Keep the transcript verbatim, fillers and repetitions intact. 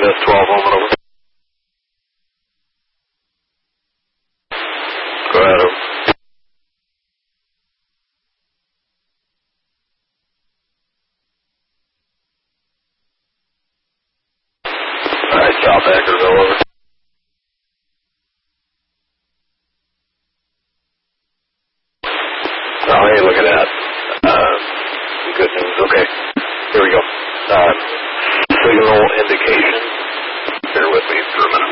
S twelve home and over. Go ahead, over. Alright, South Anchorville, over. Oh, hey, look at that. Uh, good news. Okay. Here we go. Uh, signal indication. Bear with me for a minute.